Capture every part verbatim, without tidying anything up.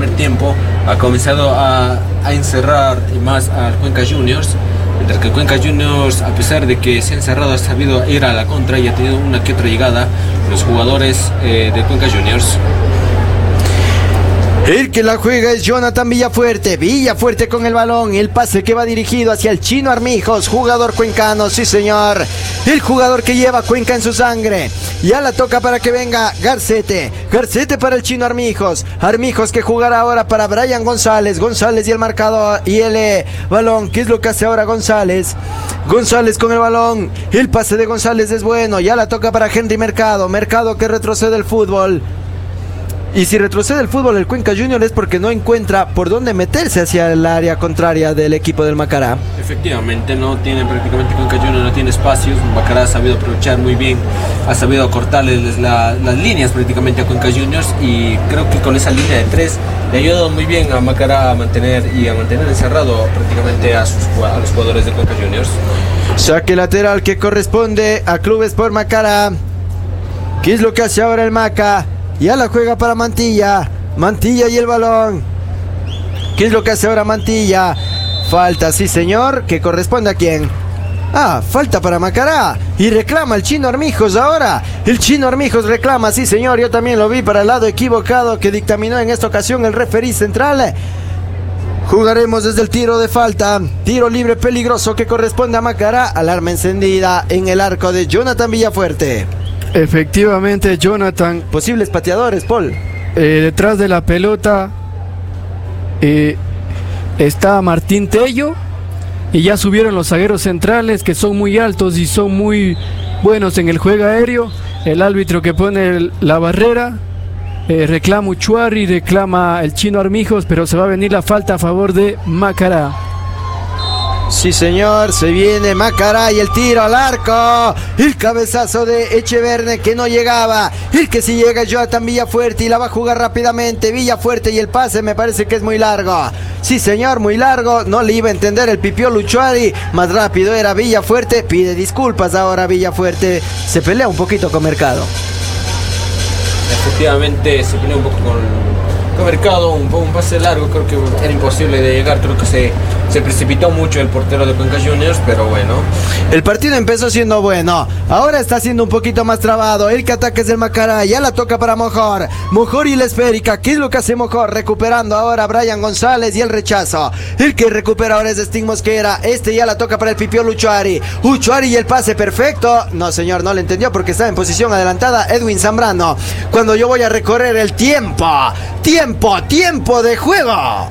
primer tiempo ha comenzado a, a encerrar más al Cuenca Juniors, mientras que el Cuenca Juniors, a pesar de que se ha encerrado, ha sabido ir a la contra y ha tenido una que otra llegada los jugadores eh, de Cuenca Juniors. El que la juega es Jonathan Villafuerte. Villafuerte con el balón. El pase que va dirigido hacia el Chino Armijos, jugador cuencano, sí señor. El jugador que lleva Cuenca en su sangre. Ya la toca para que venga Garcete. Garcete para el Chino Armijos. Armijos que jugará ahora para Brian González. González y el marcador y el eh, balón. ¿Qué es lo que hace ahora González? González con el balón. El pase de González es bueno. Ya la toca para Henry Mercado. Mercado que retrocede el fútbol. Y si retrocede el fútbol el Cuenca Junior es porque no encuentra por dónde meterse hacia el área contraria del equipo del Macará. Efectivamente, no tiene prácticamente Cuenca Junior, no tiene espacios. Macará ha sabido aprovechar muy bien, ha sabido cortarles la, las líneas prácticamente a Cuenca Juniors, y creo que con esa línea de tres le ha ayudado muy bien a Macará a mantener y a mantener encerrado prácticamente a, sus, a los jugadores de Cuenca Juniors. Saque lateral que corresponde a Clubes por Macará. ¿Qué es lo que hace ahora el Maca? Ya la juega para Mantilla. Mantilla y el balón. ¿Qué es lo que hace ahora Mantilla? Falta, sí señor. ¿Que corresponde a quién? Ah, falta para Macará. Y reclama el Chino Armijos ahora. El Chino Armijos reclama, sí señor. Yo también lo vi para el lado equivocado que dictaminó en esta ocasión el referí central. Jugaremos desde el tiro de falta. Tiro libre peligroso que corresponde a Macará. Alarma encendida en el arco de Jonathan Villafuerte. Efectivamente, Jonathan. Posibles pateadores, Paul. Eh, detrás de la pelota eh, está Martín Tello. Y ya subieron los zagueros centrales, que son muy altos y son muy buenos en el juego aéreo. El árbitro que pone la barrera eh, reclama Uchuari, reclama el Chino Armijos, pero se va a venir la falta a favor de Macará. Sí señor, se viene Macará y el tiro al arco. El cabezazo de Echeverne que no llegaba. El que sí llega es Jonathan Villafuerte y la va a jugar rápidamente. Villafuerte y el pase me parece que es muy largo. Sí señor, muy largo. No le iba a entender el Pipió Luchuari. Más rápido era Villafuerte. Pide disculpas ahora Villafuerte. Se pelea un poquito con Mercado. Efectivamente se pelea un poco con, con Mercado. Un, un pase largo, creo que era imposible de llegar. Creo que se... Se precipitó mucho el portero de Cuenca Juniors, pero bueno. El partido empezó siendo bueno. Ahora está siendo un poquito más trabado. El que ataca es el Macará. Ya la toca para Mojor. Mojor y la esférica. ¿Qué es lo que hace Mojor? Recuperando ahora a Brian González y el rechazo. El que recupera ahora es Sting Mosquera. Este ya la toca para el Pipió Uchuari. Uchuari y el pase perfecto. No, señor, no le entendió porque está en posición adelantada Edwin Zambrano. Cuando yo voy a recorrer el tiempo. Tiempo, tiempo de juego.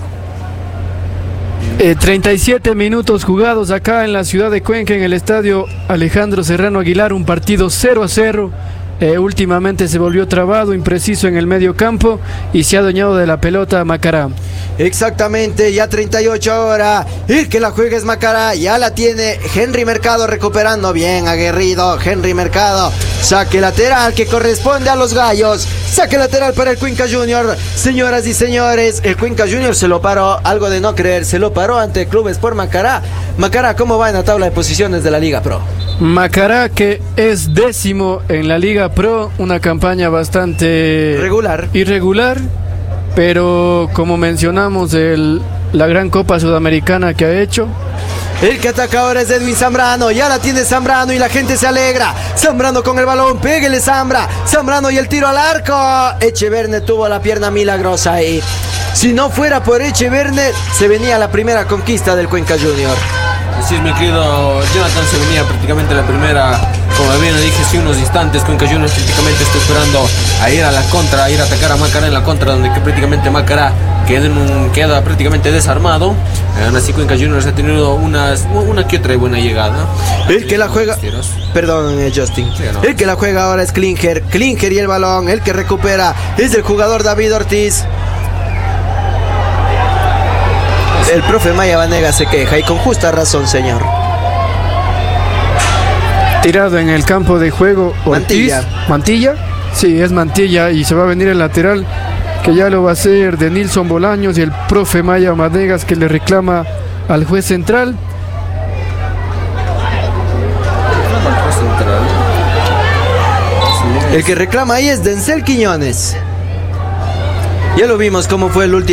Eh, treinta y siete minutos jugados acá en la ciudad de Cuenca, en el estadio Alejandro Serrano Aguilar, un partido cero a cero. Eh, últimamente se volvió trabado, impreciso en el medio campo y se ha adueñado de la pelota Macará. Exactamente, ya treinta y ocho ahora. El que la juega es Macará. Ya la tiene Henry Mercado recuperando. Bien aguerrido Henry Mercado. Saque lateral que corresponde a los gallos. Saque lateral para el Cuenca Junior. Señoras y señores, el Cuenca Junior se lo paró. Algo de no creer, se lo paró ante Clubes por Macará. Macará, ¿cómo va en la tabla de posiciones de la Liga Pro? Macará, que es décimo en la Liga Pro. Una campaña bastante regular. Irregular. Pero como mencionamos, el, la gran Copa Sudamericana que ha hecho. El que ataca ahora es Edwin Zambrano. Ya la tiene Zambrano y la gente se alegra. Zambrano con el balón. Péguele Zambra. Zambrano y el tiro al arco. Echeverne tuvo la pierna milagrosa ahí. Si no fuera por Echeverne, se venía la primera conquista del Cuenca Junior. Así es, mi querido Jonathan, se venía prácticamente la primera. Como bien le dije hace unos instantes, Cuenca Juniors prácticamente está esperando a ir a la contra, a ir a atacar a Macará en la contra, donde que prácticamente Macará queda, en un, queda prácticamente desarmado. Aún así Cuenca Juniors ha tenido unas, una que otra buena llegada. El que la juega... Perdón, eh, Justin. Sí, no. El que la juega ahora es Klinger. Klinger y el balón. El que recupera es el jugador David Ortiz. El profe Maya Vanegas se queja y con justa razón, señor. Tirado en el campo de juego Ortiz. Mantilla. ¿Mantilla? Sí, es Mantilla y se va a venir el lateral, que ya lo va a hacer de Nilson Bolaños, y el profe Maya Vanegas que le reclama al juez central. El que reclama ahí es Denzel Quiñones. Ya lo vimos cómo fue el último.